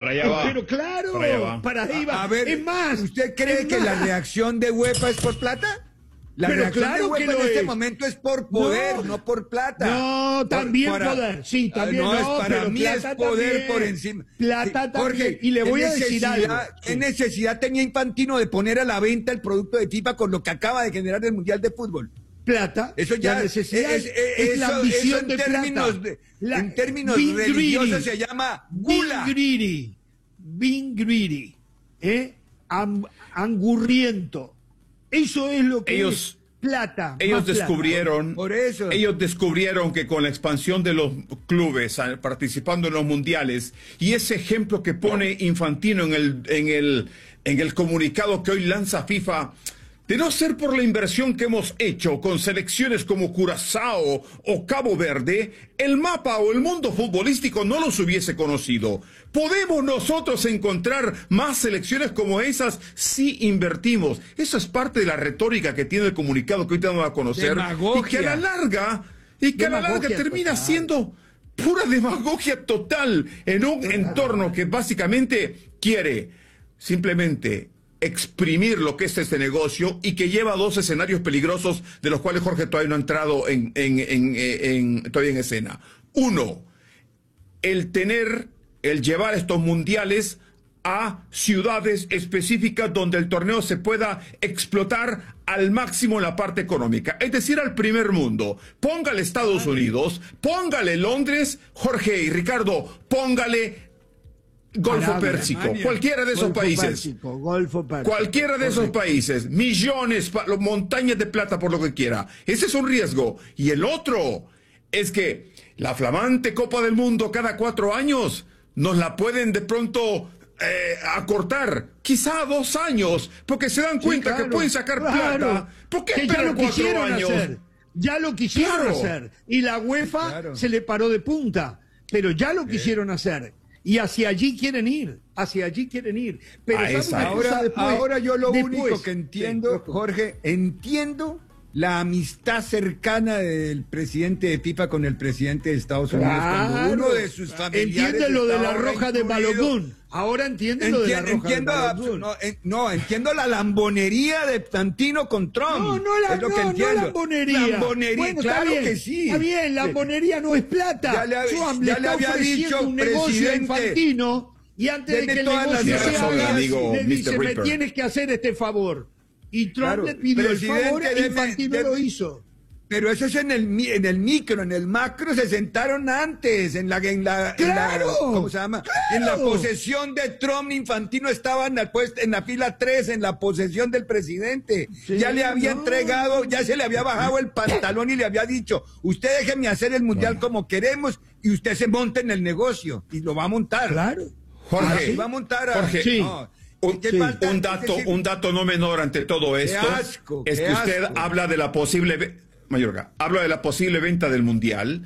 allá va. Pero claro, Para allá va. para ahí va. A ver, es más, ¿usted cree que la reacción de UEFA es por plata? La Pero reacción claro de que UEFA lo en este es. momento es por poder, no por plata. No, también poder. Sí, también no, es para pero mí es plata poder también. por encima. Plata Sí, también. Jorge, Y le voy ¿qué a decir necesidad- algo. ¿Qué Sí. necesidad tenía Infantino de poner a la venta el producto de FIFA con lo que acaba de generar el Mundial de Fútbol? Plata, Eso ya la necesidad es la eso ambición en de términos plata. en términos Being religiosos greedy. se llama gula. Being greedy, angurriento. Eso es lo que Ellos- es plata. Ellos más plata. descubrieron, Por eso. ellos descubrieron que con la expansión de los clubes participando en los mundiales y ese ejemplo que pone Infantino en el comunicado que hoy lanza FIFA, de no ser por la inversión que hemos hecho con selecciones como Curazao o Cabo Verde, el mapa o el mundo futbolístico no los hubiese conocido. ¿Podemos nosotros encontrar más selecciones como esas si invertimos? Eso es parte de la retórica que tiene el comunicado que hoy te damos a conocer. Demagogia. Y que a la larga, termina total. siendo pura demagogia total en un entorno que básicamente quiere simplemente exprimir lo que es este negocio y que lleva dos escenarios peligrosos de los cuales Jorge todavía no ha entrado todavía en escena. Uno, el llevar estos mundiales a ciudades específicas donde el torneo se pueda explotar al máximo en la parte económica, es decir, al primer mundo. Póngale Estados Unidos, póngale Londres, Jorge y Ricardo, póngale Golfo Arabia, Pérsico, Alemania. cualquiera de esos Golfo países. Pérsico, Golfo Pérsico. Cualquiera de esos Correcto. países, millones, montañas de plata por lo que quiera. Ese es un riesgo. Y el otro es que la flamante Copa del Mundo cada 4 años nos la pueden de pronto acortar, quizá 2 años, porque se dan cuenta que pueden sacar plata. ¿Por qué que ya esperar lo 4 quisieron años? hacer. Ya lo quisieron Claro. hacer. Y la UEFA Claro. se le paró de punta. Pero ya lo quisieron hacer. Y hacia allí quieren ir. Hacia allí quieren ir. Pero A ¿sabe esa. una cosa Ahora, después? ahora yo lo Después, único que entiendo, sí, Jorge, entiendo la amistad cercana del presidente de FIFA con el presidente de Estados Unidos. Cuando Claro. uno de sus familiares Entiende lo de la estaba roja de incluido. Balogun. Ahora entiende lo de la roja Entiendo, de Balogun. no, entiendo la lambonería de Fantino con Trump. Es lo que entiendo. no lambonería. Lambonería, Bueno, claro está bien, que sí. Está bien, lambonería no es plata. Ya le Trump le está había ofreciendo dicho, un negocio a presidente, Infantino y antes de deme que el todas las negocio se razón, haga, amigo le dice, Mr. me Ripper. tienes que hacer este favor. Y Trump Claro, le pidió el presidente, favor e deme- Infantino lo hizo. Pero eso es en el micro, en el macro se sentaron antes, ¡Claro! ¿cómo se llama? ¡Claro! En la posesión de Trump, Infantino estaba en la fila 3, en la posesión del presidente. Sí, ya le había no. entregado, ya se le había bajado el pantalón y le había dicho, usted déjeme hacer el mundial como queremos y usted se monta en el negocio y lo va a montar. Claro. Jorge, Y va a montar Jorge, Sí. no. ¿Qué Sí. falta? Un Es decir, dato no menor ante todo esto asco, es qué que usted asco. habla de la posible Mayorga, habla de la posible venta del mundial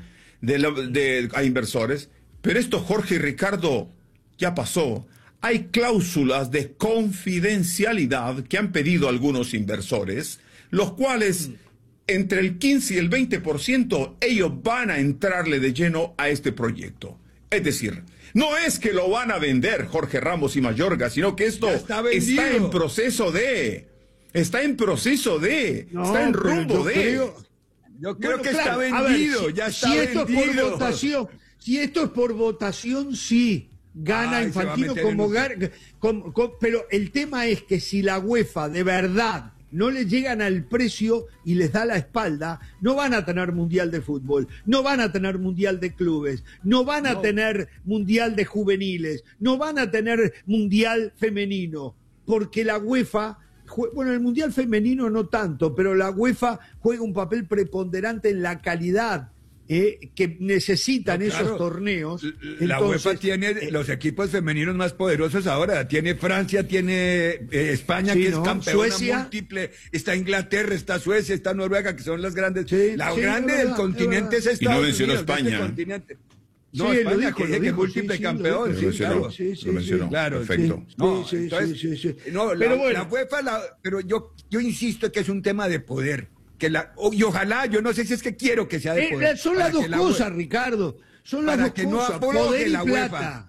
a inversores, pero esto, Jorge y Ricardo, ya pasó. Hay cláusulas de confidencialidad que han pedido algunos inversores, los cuales entre el 15 y el 20% ellos van a entrarle de lleno a este proyecto. Es decir, no es que lo van a vender Jorge Ramos y Mayorga, sino que esto Ya está vendido. está en proceso de... Está en No, está en pero rumbo yo de... Yo creo Bueno, que claro, está a ver, vendido, ya está si esto vendido. es por votación, si esto es por votación, sí, gana Ay, se va a Infantino meter en como un- pero el tema es que si la UEFA de verdad no le llegan al precio y les da la espalda, no van a tener mundial de fútbol, no van a tener mundial de clubes, no van a tener mundial de juveniles, no van a tener mundial femenino, porque la UEFA bueno, el mundial femenino no tanto, pero la UEFA juega un papel preponderante en la calidad que necesitan No, claro. esos torneos. La Entonces, UEFA tiene los equipos femeninos más poderosos ahora. Tiene Francia, tiene España, Sí, que ¿no? es campeona Suecia. múltiple. Está Inglaterra, está Suecia, está Noruega, que son las grandes. Sí, la sí, grande es del verdad, continente es es Y no Estados mencionó Unidos, de este España. continente. Sí, No, lo España, dijo, que lo es dijo, múltiple sí, campeón. lo Sí, dijo, claro. sí, sí, Lo mencionó. Claro, Perfecto. No, Sí, entonces, sí. no, Pero bueno. la UEFA, pero yo insisto que es un tema de poder. Y ojalá, yo no sé si es que quiero que sea de poder. Son para las dos que la cosas, UEFA- Ricardo. Son las para dos que no cosas, apoye poder y la plata. UEFA.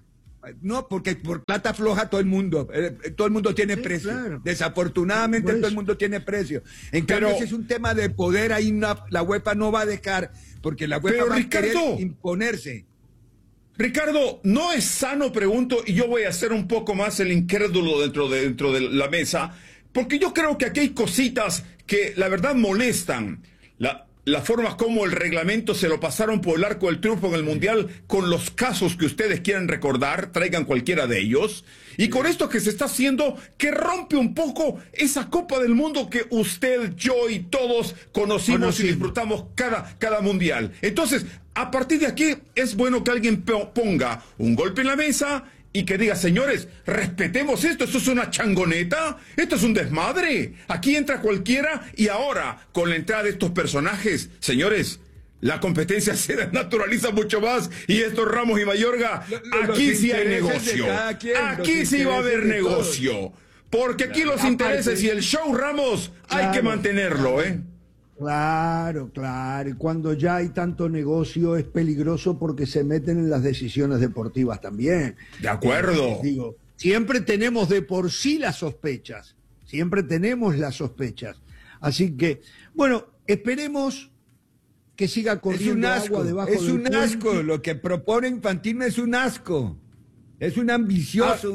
No, porque por plata floja todo el mundo tiene Sí, precio. claro. Desafortunadamente Por todo el eso. mundo tiene precio. En cambio, si es un tema de poder, ahí la UEFA no va a dejar, porque la UEFA Pero, va a Ricardo, querer imponerse. Ricardo, ¿no es sano, pregunto, y yo voy a ser un poco más el incrédulo dentro de la mesa, porque yo creo que aquí hay cositas que la verdad molestan? La forma como el reglamento se lo pasaron por el arco del triunfo en el Mundial, con los casos que ustedes quieran recordar, traigan cualquiera de ellos, y con esto que se está haciendo, que rompe un poco esa Copa del Mundo que usted, yo y todos conocimos y disfrutamos cada Mundial. Entonces, a partir de aquí, es bueno que alguien ponga un golpe en la mesa y que diga, señores, respetemos esto es una changoneta, esto es un desmadre, aquí entra cualquiera, y ahora, con la entrada de estos personajes, señores, la competencia se desnaturaliza mucho más, y estos Ramos y Mayorga, aquí sí hay negocio, aquí sí va a haber negocio, porque aquí los intereses y el show, Ramos, hay que mantenerlo, ¿eh? Claro, claro. Y cuando ya hay tanto negocio es peligroso porque se meten en las decisiones deportivas también. De acuerdo. Digo, siempre tenemos de por sí las sospechas. Siempre tenemos las sospechas. Así que, bueno, esperemos que siga corriendo agua debajo del puente. Es un asco. Lo que propone Infantino es un asco. Es un ambicioso.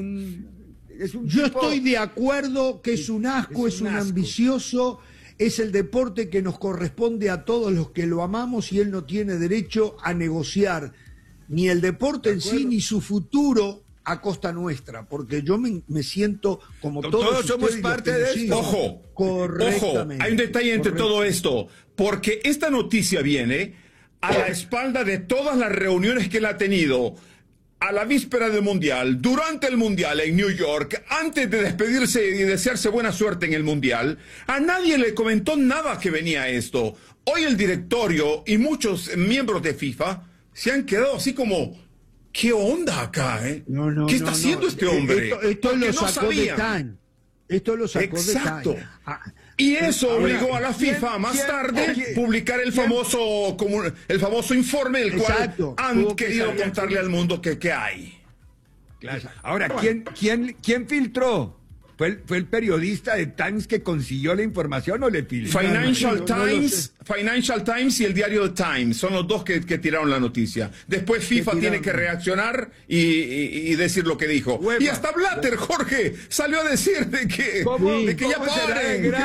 Yo estoy de acuerdo que es un asco, es un ambicioso. Es el deporte que nos corresponde a todos los que lo amamos, y él no tiene derecho a negociar ni el deporte en sí ni su futuro a costa nuestra, porque yo me siento como todos somos parte de esto. Ojo, correctamente. Hay un detalle entre todo esto, porque esta noticia viene a la espalda de todas las reuniones que él ha tenido a la víspera del Mundial, durante el Mundial en New York, antes de despedirse y desearse buena suerte en el Mundial. A nadie le comentó nada que venía esto. Hoy el directorio y muchos miembros de FIFA se han quedado así como, ¿qué onda acá, eh? ¿Qué está haciendo este hombre? Esto lo sacó de Time. Esto lo sacó de Time. Y eso obligó a la FIFA más tarde publicar el famoso informe, el cual han querido contarle al mundo que hay. Claro. Ahora, ¿quién filtró? ¿Fue el periodista de Times que consiguió la información o le filtró? Financial Times y el diario The Times son los dos que tiraron la noticia. Después FIFA tiene que reaccionar y decir lo que dijo. UEFA. Y hasta Blatter, Jorge, salió a decir de que ya paren, que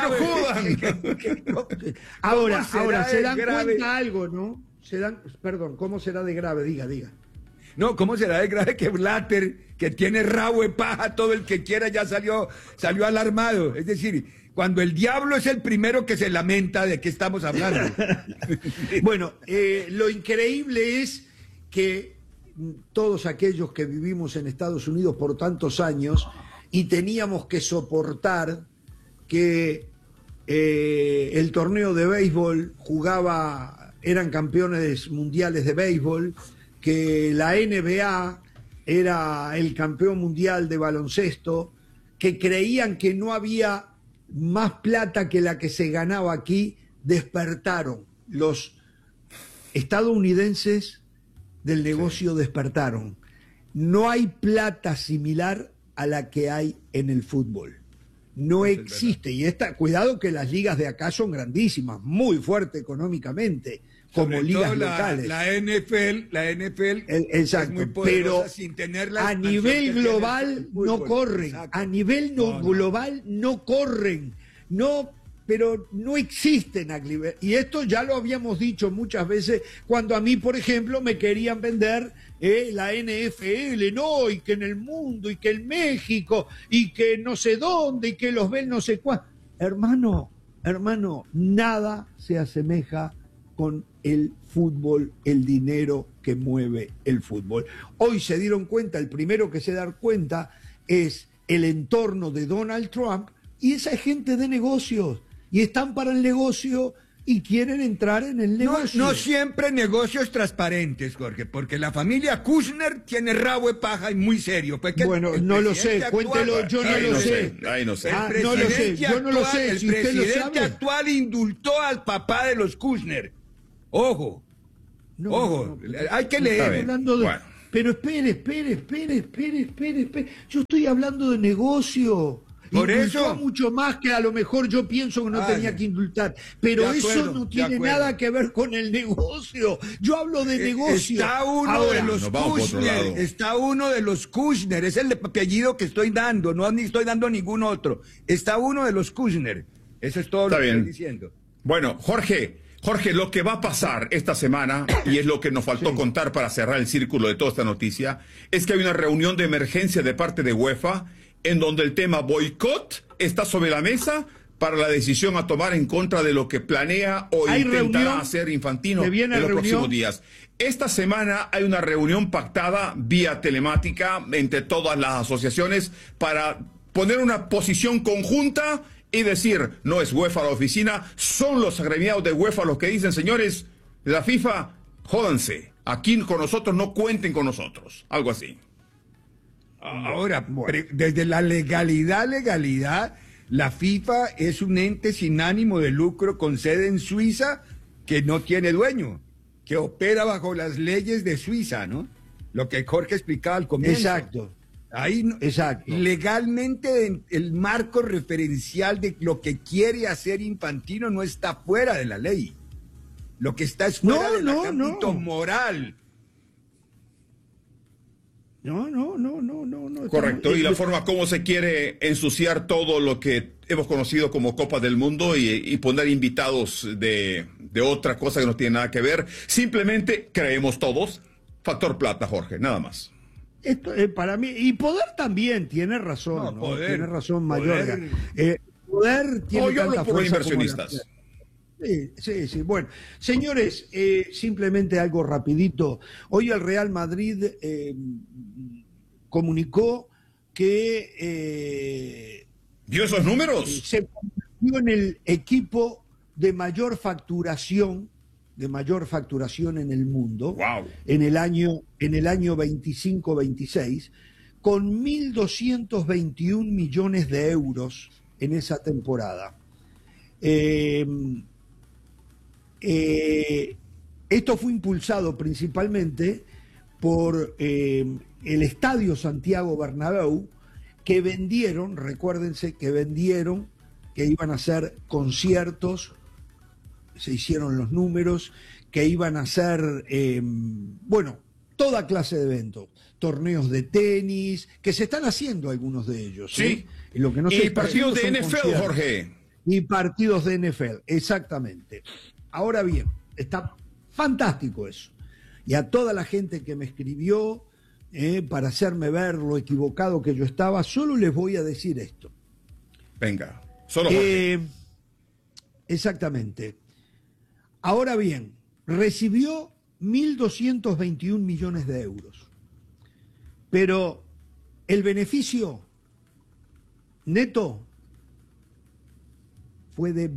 no jodan. Ahora se dan cuenta algo, ¿no? Perdón, ¿cómo será de grave? Diga. No, ¿cómo será de grave que Blatter, que tiene rabo de paja, todo el que quiera ya salió alarmado? Es decir, cuando el diablo es el primero que se lamenta, ¿de qué estamos hablando? Bueno, lo increíble es que todos aquellos que vivimos en Estados Unidos por tantos años y teníamos que soportar que el torneo de béisbol eran campeones mundiales de béisbol, que la NBA era el campeón mundial de baloncesto, que creían que no había más plata que la que se ganaba aquí, despertaron. Los estadounidenses del negocio despertaron. No hay plata similar a la que hay en el fútbol. No existe. Y cuidado que las ligas de acá son grandísimas, muy fuertes económicamente, como ligas locales. La NFL exacto, es muy poderosa, pero sin tener la a nivel global no corren. Exacto. A nivel global no corren. No, pero no existen a nivel. Y esto ya lo habíamos dicho muchas veces cuando a mí, por ejemplo, me querían vender la NFL, no, y que en el mundo, y que en México, y que no sé dónde, y que los ven no sé cuál. Hermano, nada se asemeja con el fútbol, el dinero que mueve el fútbol. Hoy se dieron cuenta, el primero que se da cuenta es el entorno de Donald Trump, y esa es gente de negocios, y están para el negocio y quieren entrar en el negocio. No siempre negocios transparentes, Jorge, porque la familia Kushner tiene rabo de paja y muy serio. Bueno, no lo sé, cuéntelo, yo no lo sé. No sé. No lo sé, yo no lo sé. El Si usted lo presidente sabe. actual indultó al papá de los Kushner. Ojo. No, hay que leer. Está bien. Hablando de... Bueno. Pero espere. Yo estoy hablando de negocio. Por Indultó eso. mucho más que a lo mejor yo pienso que no tenía que indultar. Pero de acuerdo, eso no de tiene acuerdo. nada que ver con el negocio. Yo hablo de negocio. Está uno Ahora, de los nos vamos por otro lado. Kushner, está uno de los Kushner, es el apellido que estoy dando, no ni estoy dando ningún otro. Está uno de los Kushner. Eso es todo Está lo que bien. estoy diciendo. Bueno, Jorge, lo que va a pasar esta semana, y es lo que nos faltó contar para cerrar el círculo de toda esta noticia, es que hay una reunión de emergencia de parte de UEFA en donde el tema boicot está sobre la mesa para la decisión a tomar en contra de lo que planea o ¿Hay intentará reunión? hacer Infantino ¿Se viene en los reunión? próximos días. Esta semana hay una reunión pactada vía telemática entre todas las asociaciones para poner una posición conjunta y decir, no es UEFA la oficina, son los agremiados de UEFA los que dicen, señores, la FIFA, jódanse, aquí con nosotros no cuenten con nosotros, algo así. Ahora, desde la legalidad, la FIFA es un ente sin ánimo de lucro con sede en Suiza que no tiene dueño, que opera bajo las leyes de Suiza, ¿no? Lo que Jorge explicaba al comienzo. Exacto. Ahí Exacto. legalmente el marco referencial de lo que quiere hacer Infantino no está fuera de la ley. Lo que está es fuera del ámbito moral. No. Correcto, y la forma como se quiere ensuciar todo lo que hemos conocido como Copa del Mundo y poner invitados de otra cosa que no tiene nada que ver. Simplemente creemos todos, factor plata, Jorge, nada más. Esto para mí, y poder también, tiene razón, No, ¿no? poder, Tiene razón poder. Mayorga. Poder tiene Yo hablo tanta por los fuerza como la inversionistas. plata. Sí. Bueno, señores, simplemente algo rapidito. Hoy el Real Madrid comunicó que ¿Vio esos números? se convirtió en el equipo de mayor facturación en el mundo. Wow. en el año 25-26, con 1.221 millones de euros en esa temporada. Esto fue impulsado principalmente por el Estadio Santiago Bernabéu, que vendieron, recuérdense que vendieron, que iban a hacer conciertos, se hicieron los números, que iban a hacer, toda clase de eventos, torneos de tenis, que se están haciendo algunos de ellos. Sí. Y lo que no se Y está partidos de haciendo son NFL, conciertos. Jorge. Y partidos de NFL, exactamente. Ahora bien, está fantástico eso. Y a toda la gente que me escribió para hacerme ver lo equivocado que yo estaba, solo les voy a decir esto. Venga, solo Jorge. Exactamente. Ahora bien, recibió 1.221 millones de euros. Pero el beneficio neto fue de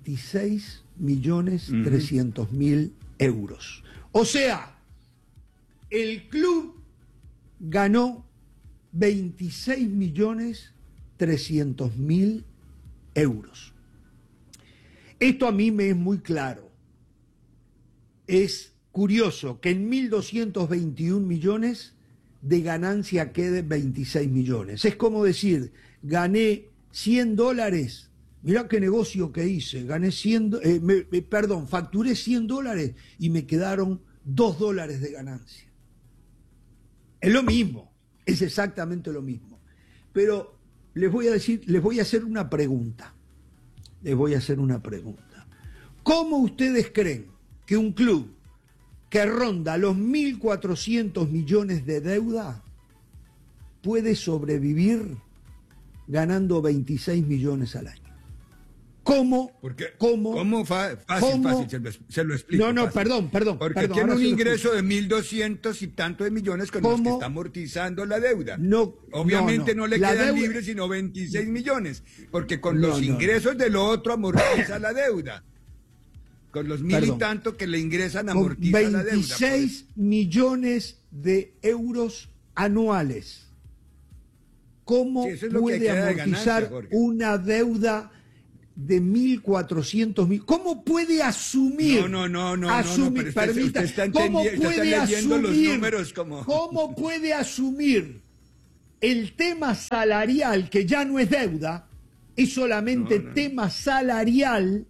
26.300.000 euros. O sea, el club ganó 26.300.000 euros. Esto a mí me es muy claro. Es curioso que en 1.221 millones de ganancia quede 26 millones. Es como decir, gané $100, mirá qué negocio que hice, gané facturé $100 y me quedaron $2 de ganancia. Es lo mismo, es exactamente lo mismo. Pero les voy a hacer una pregunta. ¿Cómo ustedes creen que un club que ronda los 1.400 millones de deuda puede sobrevivir ganando 26 millones al año? ¿Cómo? Fácil, se lo explico. No, fácil. perdón. Porque tiene ahora un se lo ingreso de 1.200 y tanto de millones con los que está amortizando la deuda. Obviamente no le quedan libres sino 26 millones, porque con los ingresos de lo otro amortiza la deuda. Con los mil y tanto que le ingresan amortiza la deuda. 26 millones de euros anuales. ¿Cómo Sí, eso es lo que puede queda de amortizar ganancia, Jorge. una deuda de 1.400.000. ¿Cómo puede asumir? No, asumir, pero permita, usted está ¿cómo puede leyendo los asumir? números como... ¿Cómo puede asumir el tema salarial, que ya no es deuda, es solamente tema salarial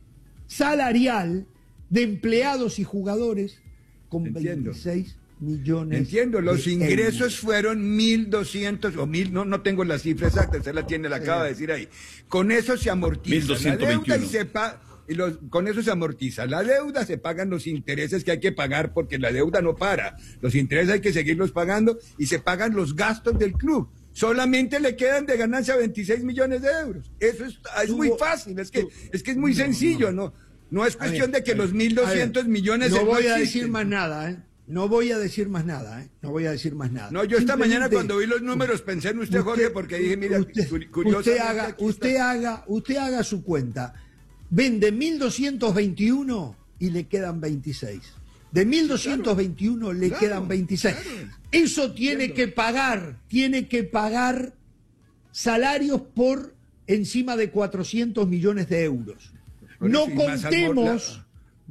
de empleados y jugadores con 26 millones? Entiendo, los de ingresos euros. fueron 1.200 o 1.000, no tengo la cifra exacta, usted la tiene, la acaba de decir ahí. Con eso se amortiza la deuda con eso se amortiza. La deuda, se pagan los intereses que hay que pagar porque la deuda no para. Los intereses hay que seguirlos pagando y se pagan los gastos del club. Solamente le quedan de ganancia 26 millones de euros. Eso es muy fácil, es que es muy sencillo, no es cuestión de que los 1.200 millones... No voy a decir más nada, ¿eh? No voy a decir más nada, ¿eh? No voy a decir más nada. No, yo esta mañana cuando vi los números pensé en usted, Jorge, porque dije, mira, usted haga su cuenta. Vende 1.221 y le quedan 26. De 1.221 le quedan 26. Claro. Eso tiene que pagar salarios por encima de 400 millones de euros. No contemos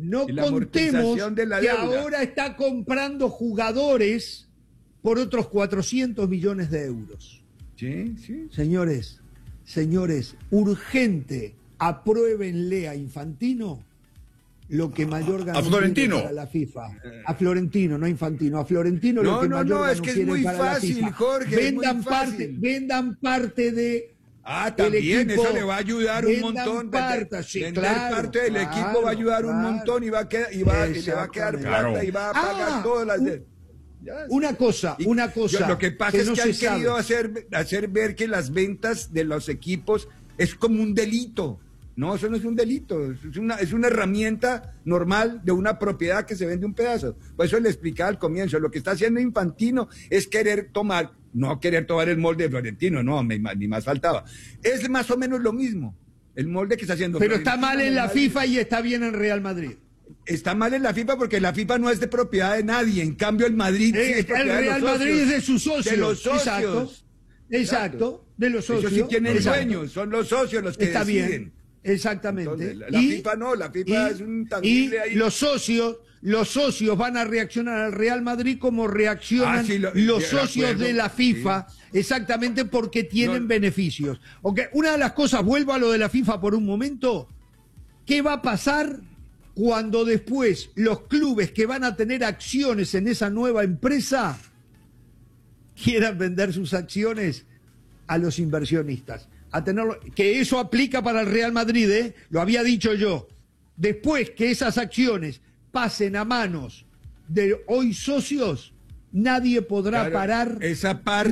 que ahora está comprando jugadores por otros 400 millones de euros. Sí. Señores, urgente, apruébenle a Infantino lo que mayor ganó para la FIFA. A Florentino, no a Infantino. A Florentino lo que mayor ganó es que es muy fácil, Jorge. Vendan parte de... también eso le va a ayudar un montón. Vender parte del equipo va a ayudar un montón y le va a quedar plata y va a pagar todas las... Una cosa. Lo que pasa es que han querido hacer ver que las ventas de los equipos es como un delito. No, eso no es un delito, es una herramienta normal de una propiedad que se vende un pedazo. Por eso le explicaba al comienzo, lo que está haciendo Infantino es no querer tomar el molde de Florentino, no, ni más faltaba. Es más o menos lo mismo, el molde que está haciendo Pero está mal en la FIFA y está bien en Real Madrid. Está mal en la FIFA porque la FIFA no es de propiedad de nadie, en cambio el Madrid sí es propiedad el Real Madrid es de sus socios. De los socios. Exacto, de los socios. Ellos sí tienen dueños, son los socios los que está deciden. Bien. Exactamente. Entonces, la FIFA no, la FIFA es un tangible ahí. Los socios van a reaccionar al Real Madrid como reaccionan los socios de la FIFA, exactamente porque tienen beneficios. Okay. Una de las cosas, vuelvo a lo de la FIFA por un momento, ¿qué va a pasar cuando después los clubes que van a tener acciones en esa nueva empresa quieran vender sus acciones a los inversionistas? A tenerlo, que eso aplica para el Real Madrid, lo había dicho yo. Después que esas acciones pasen a manos de hoy socios, nadie podrá parar que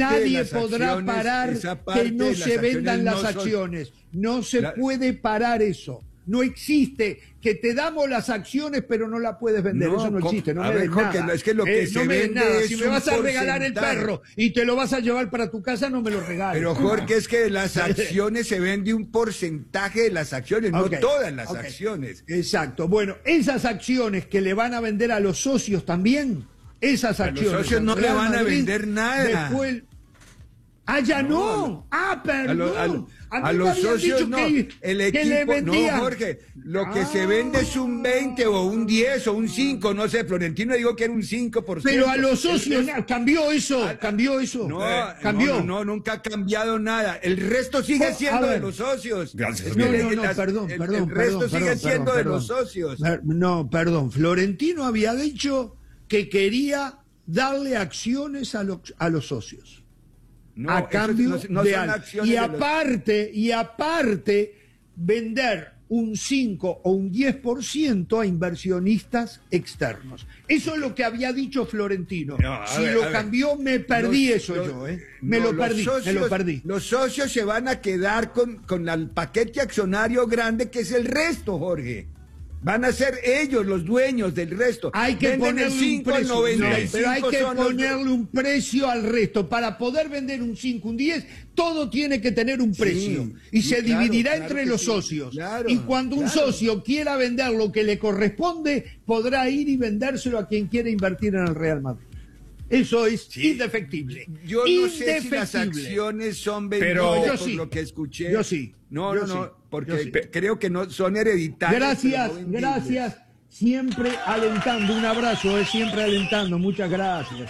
no se vendan las acciones. No se puede parar eso. No existe que te damos las acciones pero no la puedes vender. Eso no existe. No me des nada. Es que lo que se vende es si me vas a regalar el perro y te lo vas a llevar para tu casa, no me lo regales. Pero Jorge, es que las acciones se vende un porcentaje de las acciones, no todas las acciones. Exacto. Bueno, esas acciones que le van a vender a los socios también, esas acciones. A los socios no le van a vender nada. Después, ya no. Perdón. A los socios no, el equipo no, Jorge, lo que se vende es un 20 o un 10 o un 5, no sé, Florentino dijo que era un 5%. Pero a los socios, cambió eso. Cambió. No, nunca ha cambiado nada. El resto sigue siendo de los socios. Gracias. Perdón. El resto sigue siendo de los socios. No, perdón, Florentino había dicho que quería darle acciones a los socios. No, a cambio de algo. Y aparte, vender un 5 o un 10% a inversionistas externos. Eso es lo que había dicho Florentino. Cambió, me perdí yo. Me lo perdí. Los socios se van a quedar con el paquete accionario grande que es el resto, Jorge. Van a ser ellos los dueños del resto. Hay que ponerle un precio. Pero hay que ponerle un precio al resto. Para poder vender un 5, un 10, todo tiene que tener un precio. Y se dividirá entre los socios. Y cuando un socio quiera vender lo que le corresponde, podrá ir y vendérselo a quien quiera invertir en el Real Madrid. Eso es indefectible. Yo no sé si las acciones son vendidas yo por sí. lo que escuché. Yo sí. No, Yo no, sí. porque Yo sí. creo que no son hereditarias. Gracias, pero no vendibles. gracias. Siempre alentando, un abrazo, siempre alentando. Muchas gracias.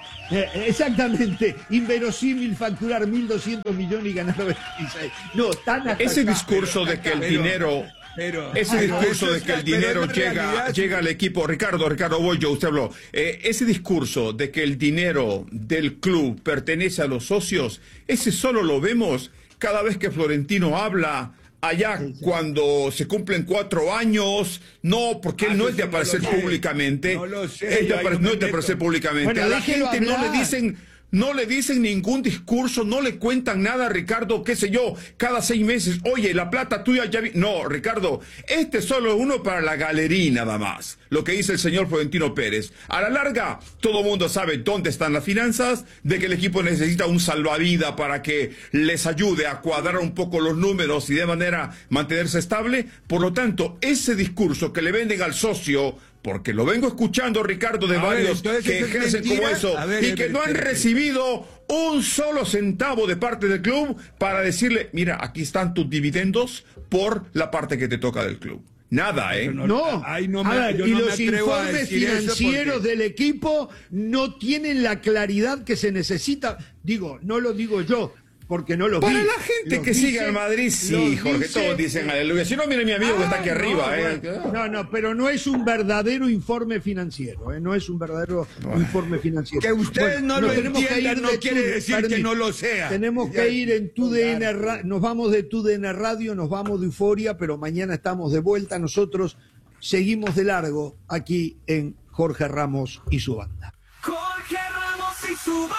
Exactamente, inverosímil facturar 1.200 millones y ganar 26. No, tan hasta Ese acá. discurso de que el dinero... Ese discurso de que el dinero llega al equipo, Ricardo, voy yo, usted habló. Ese discurso de que el dinero del club pertenece a los socios, ese solo lo vemos cada vez que Florentino habla allá cuando se cumplen 4 años. No, porque él no es de aparecer públicamente. No lo sé. No es de aparecer públicamente. Bueno, a la déjelo gente hablar. no le dicen ningún discurso, no le cuentan nada, Ricardo, qué sé yo, cada 6 meses, oye, la plata tuya ya vi... No, Ricardo, este es solo uno para la galería nada más, lo que dice el señor Florentino Pérez. A la larga, todo el mundo sabe dónde están las finanzas, de que el equipo necesita un salvavidas para que les ayude a cuadrar un poco los números y de manera mantenerse estable. Por lo tanto, ese discurso que le venden al socio... Porque lo vengo escuchando, Ricardo, de varios que ejercen como eso y que no han recibido un solo centavo de parte del club para decirle, mira, aquí están tus dividendos por la parte que te toca del club. Nada, ¿eh? No, Ay, no a ver, yo y no me los atrevo a informes decir eso financieros porque- del equipo no tienen la claridad que se necesita. Digo, no lo digo yo, porque no lo vi. Para la gente Los que sigue dice- al Madrid, sí, los Jorge, dice- todos dicen aleluya. Si no, mire mi amigo que está aquí arriba, No, pero no es un verdadero informe financiero, no es un verdadero informe financiero. Que ustedes no nos lo tenemos que entiendan ir no de quiere decir que no lo sea. Tenemos Ya, que ir en TUDN Radio, nos vamos de TUDN Radio, nos vamos de Euforia, pero mañana estamos de vuelta. Nosotros seguimos de largo aquí en Jorge Ramos y su banda. Jorge Ramos y su banda.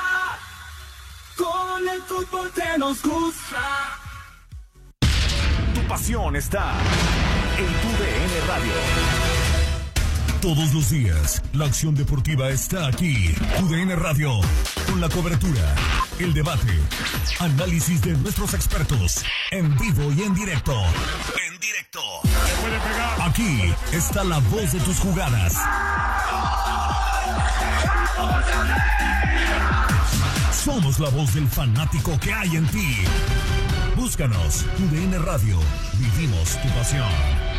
Con el fútbol que nos gusta. Tu pasión está en tu DN Radio. Todos los días, la acción deportiva está aquí. UDN Radio, con la cobertura, el debate, análisis de nuestros expertos, en vivo y en directo. En directo. Aquí está la voz de tus jugadas. Somos la voz del fanático que hay en ti. Búscanos, UDN Radio. Vivimos tu pasión.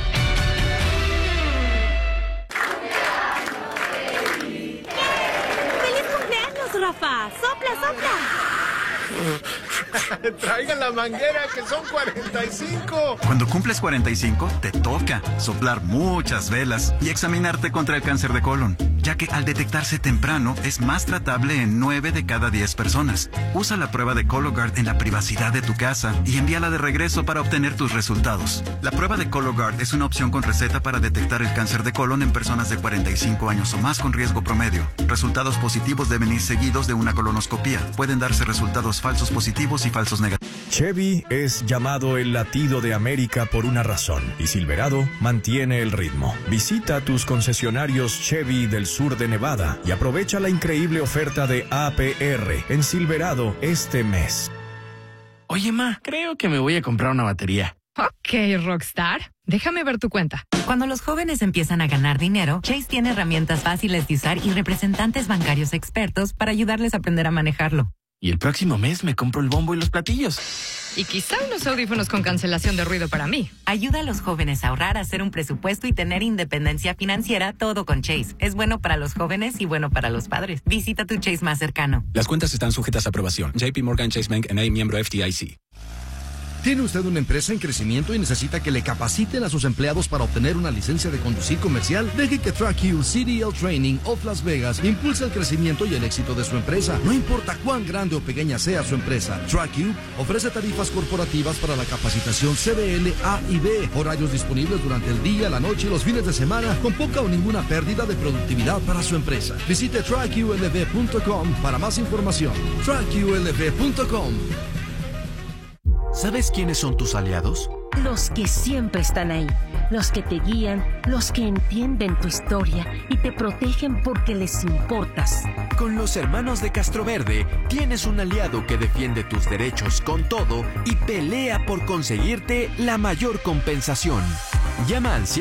¡Feliz cumpleaños, Rafa! ¡Sopla, sopla! Traigan la manguera, que son 45. Cuando cumples 45, te toca soplar muchas velas y examinarte contra el cáncer de colon, ya que al detectarse temprano es más tratable en 9 de cada 10 personas. Usa la prueba de Cologuard en la privacidad de tu casa y envíala de regreso para obtener tus resultados. La prueba de Cologuard es una opción con receta para detectar el cáncer de colon en personas de 45 años o más con riesgo promedio. Resultados positivos deben ir seguidos de una colonoscopía. Pueden darse resultados falsos positivos y falsos negativos. Chevy es llamado el latido de América por una razón y Silverado mantiene el ritmo. Visita tus concesionarios Chevy del sur de Nevada y aprovecha la increíble oferta de APR en Silverado este mes. Oye, ma, creo que me voy a comprar una batería. Ok, Rockstar. Déjame ver tu cuenta. Cuando los jóvenes empiezan a ganar dinero, Chase tiene herramientas fáciles de usar y representantes bancarios expertos para ayudarles a aprender a manejarlo. Y el próximo mes me compro el bombo y los platillos. Y quizá unos audífonos con cancelación de ruido para mí. Ayuda a los jóvenes a ahorrar, a hacer un presupuesto y tener independencia financiera, todo con Chase. Es bueno para los jóvenes y bueno para los padres. Visita tu Chase más cercano. Las cuentas están sujetas a aprobación. JP Morgan Chase Bank N.A., miembro FDIC. ¿Tiene usted una empresa en crecimiento y necesita que le capaciten a sus empleados para obtener una licencia de conducir comercial? Deje que TrackU CDL Training of Las Vegas impulse el crecimiento y el éxito de su empresa. No importa cuán grande o pequeña sea su empresa, TrackU ofrece tarifas corporativas para la capacitación CDL A y B, horarios disponibles durante el día, la noche y los fines de semana, con poca o ninguna pérdida de productividad para su empresa. Visite trackulv.com para más información. trackulv.com. ¿Sabes quiénes son tus aliados? Los que siempre están ahí, los que te guían, los que entienden tu historia y te protegen porque les importas. Con los hermanos de Castroverde tienes un aliado que defiende tus derechos con todo y pelea por conseguirte la mayor compensación. Llama al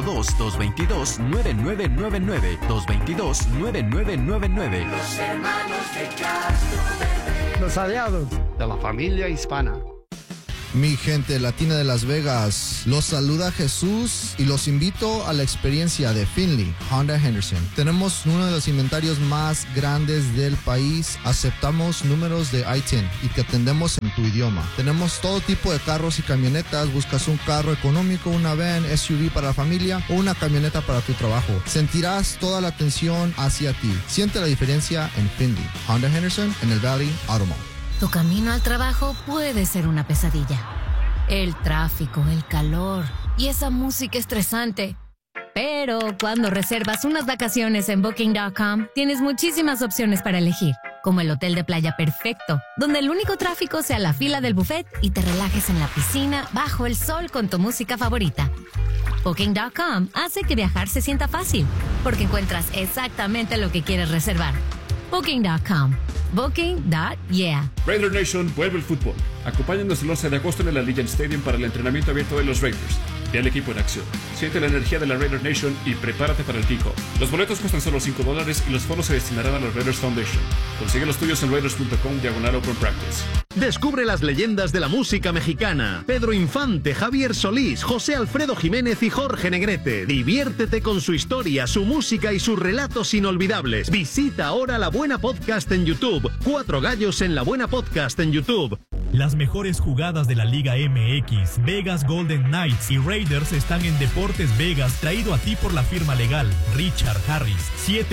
702-222-9999. 222-9999. Los hermanos de Castro Verde. Los aliados de la familia hispana. Mi gente latina de Las Vegas, los saluda Jesús y los invito a la experiencia de Finley Honda Henderson. Tenemos uno de los inventarios más grandes del país. Aceptamos números de I-10 y te atendemos en tu idioma. Tenemos todo tipo de carros y camionetas. Buscas un carro económico, una van, SUV para la familia o una camioneta para tu trabajo. Sentirás toda la atención hacia ti. Siente la diferencia en Finley Honda Henderson en el Valley Auto Mall. Tu camino al trabajo puede ser una pesadilla. El tráfico, el calor y esa música estresante. Pero cuando reservas unas vacaciones en Booking.com, tienes muchísimas opciones para elegir, como el hotel de playa perfecto, donde el único tráfico sea la fila del buffet y te relajes en la piscina bajo el sol con tu música favorita. Booking.com hace que viajar se sienta fácil, porque encuentras exactamente lo que quieres reservar. Booking.com. Booking.yeah. Raider Nation vuelve el fútbol. Acompáñanos el 11 de agosto en el Allegiant Stadium para el entrenamiento abierto de los Raiders. Ve al equipo en acción. Siente la energía de la Raider Nation y prepárate para el kickoff. Los boletos cuestan solo $5 y los fondos se destinarán a la Raiders Foundation. Consigue los tuyos en raiders.com/open practice. Descubre las leyendas de la música mexicana. Pedro Infante, Javier Solís, José Alfredo Jiménez y Jorge Negrete. Diviértete con su historia, su música y sus relatos inolvidables. Visita ahora La Buena Podcast en YouTube. 4 Gallos en La Buena Podcast en YouTube. Las mejores jugadas de la Liga MX, Vegas Golden Knights y Raiders están en Deportes Vegas, traído a ti por la firma legal Richard Harris.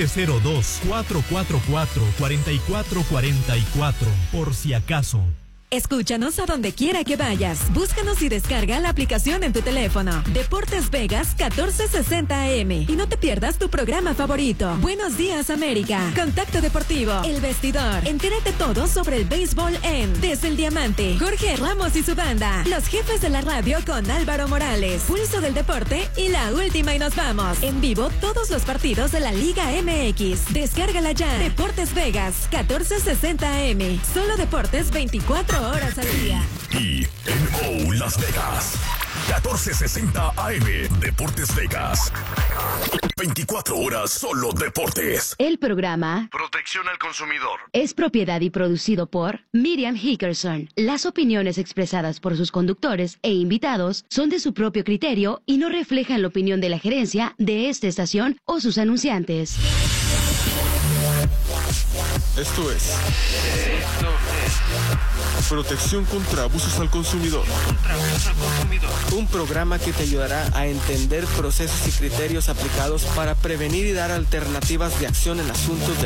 702-444-4444, por si acaso. Escúchanos a donde quiera que vayas. Búscanos y descarga la aplicación en tu teléfono. Deportes Vegas 1460 AM. Y no te pierdas tu programa favorito. Buenos días, América. Contacto Deportivo. El Vestidor. Entérate todo sobre el béisbol en Desde el Diamante. Jorge Ramos y su banda. Los jefes de la radio con Álvaro Morales. Pulso del Deporte y La Última y nos vamos. En vivo todos los partidos de la Liga MX. Descárgala ya. Deportes Vegas 1460 AM. Solo deportes 24 horas al día. INO Las Vegas 1460 AM. Deportes Vegas. 24 horas solo deportes. El programa Protección al consumidor es propiedad y producido por Miriam Hickerson. Las opiniones expresadas por sus conductores e invitados son de su propio criterio y no reflejan la opinión de la gerencia de esta estación o sus anunciantes. Esto es Protección contra abusos al consumidor. Un programa que te ayudará a entender procesos y criterios aplicados para prevenir y dar alternativas de acción en asuntos de